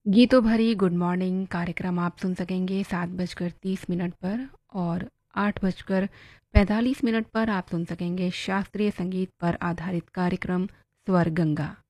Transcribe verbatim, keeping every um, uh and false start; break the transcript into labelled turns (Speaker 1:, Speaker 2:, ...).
Speaker 1: गीतों भरी good morning कार्यक्रम आप सुन सकेंगे सात बजकर तीस मिनट पर और आठ बजकर पैंतालीस मिनट पर आप सुन सकेंगे शास्त्रीय संगीत पर आधारित कार्यक्रम स्वर गंगा।